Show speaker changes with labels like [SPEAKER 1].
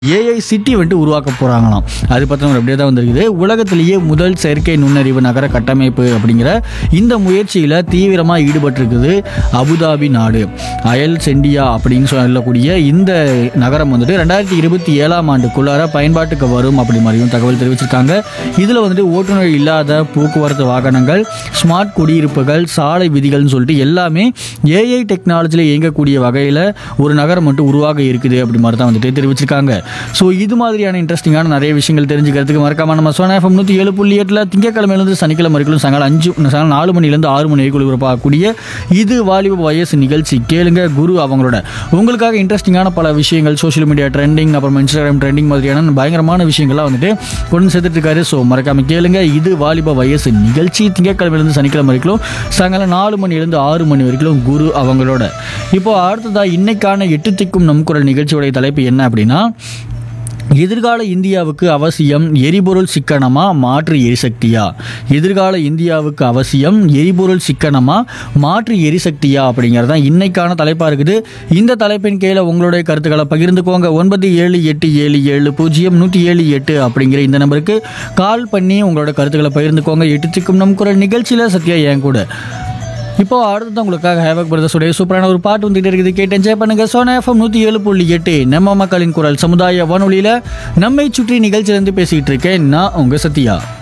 [SPEAKER 1] AI city வந்துட்டு உருவாக்க போகிறாங்களாம். அது பற்றின ஒரு அப்படியே தான் வந்திருக்குது. உலகத்திலேயே முதல் செயற்கை நுண்ணறிவு நகர கட்டமைப்பு அப்படிங்கிற இந்த முயற்சியில் தீவிரமாக ஈடுபட்டிருக்குது அபுதாபி நாடு. அயல் செண்டியா அப்படின்னு சொல்லக்கூடிய இந்த நகரம் வந்துட்டு 2027ஆம் ஆண்டுக்குள்ளார பயன்பாட்டுக்கு வரும் அப்படி மாதிரியும் தகவல் தெரிவிச்சிருக்காங்க. இதில் வந்துட்டு ஓட்டுநர் இல்லாத போக்குவரத்து வாகனங்கள், ஸ்மார்ட் குடியிருப்புகள், சாலை விதிகள்னு சொல்லிட்டு எல்லாமே ஏஐ டெக்னாலஜியில் இயங்கக்கூடிய வகையில் ஒரு நகரம் மட்டும் உருவாக இருக்குது அப்படி மாதிரி தான் வந்துட்டு தெரிவிச்சிருக்காங்க. ஸோ இது மாதிரியான இன்ட்ரெஸ்டிங்கான நிறைய விஷயங்கள் தெரிஞ்சுக்கிறதுக்கு மறக்காம நம்ம சோனா FM 107.8 திங்கக்கிழமையிலிருந்து சனிக்கிழமை வரைக்கும் சாயங்காலம் 4 மணிலேருந்து 6 மணி வரைக்கும் ஒளிபரப்பாகக்கூடிய இது வாலிப வயசு நிகழ்ச்சி கேளுங்க குரு அவங்களோட. உங்களுக்காக இன்ட்ரெஸ்டிங்கான பல விஷயங்கள், சோஷியல் மீடியா ட்ரெண்டிங், அப்புறம் இன்ஸ்டாகிராம் ட்ரெண்டிங் மாதிரியான பயங்கரமான விஷயங்கள்லாம் வந்துட்டு கொண்டு சேர்த்துட்டு இருக்காரு. ஸோ மறக்காம கேளுங்க இது வாலிப வயசு நிகழ்ச்சி திங்கக்கிழமையிலிருந்து சனிக்கிழமை வரைக்கும் சாயங்காலம் 4 மணிலேருந்து 6 மணி வரைக்கும் குரு அவங்களோட. இப்போ அடுத்ததா இன்னைக்கான 8 திக்கும் நம் குரல் நிகழ்ச்சியோடைய தலைப்பு என்ன அப்படின்னா, எதிர்கால இந்தியாவுக்கு அவசியம் எரிபொருள் சிக்கனமா மாற்று எரிசக்தியா? எதிர்கால இந்தியாவுக்கு அவசியம் எரிபொருள் சிக்கனமா மாற்று எரிசக்தியா அப்படிங்கிறது தான் இன்னைக்கான தலைப்பாக இருக்குது. இந்த தலைப்பின் கீழே உங்களுடைய கருத்துக்களை பகிர்ந்துக்கோங்க. 9787700178 அப்படிங்கிற இந்த நம்பருக்கு கால் பண்ணி உங்களோட கருத்துக்களை பகிர்ந்துக்கோங்க. 8 திக்கும் நம் குரல் நிகழ்ச்சியில் சத்யா என் கூட. இப்போ அடுத்தது உங்களுக்காக ஹேவக் பிரதர்ஸுடைய சூப்பரான ஒரு பாட்டு வந்துகிட்டே இருக்குது. கேட்டு என்ஜாய் பண்ணுங்க. சோனா FM 107.8 நம்ம மக்களின் குரல் சமுதாய வானொலியில் நம்மை சுற்றி நிகழ்ச்சியிலேருந்து பேசிக்கிட்டு இருக்கேன் நான் உங்கள் சத்யா.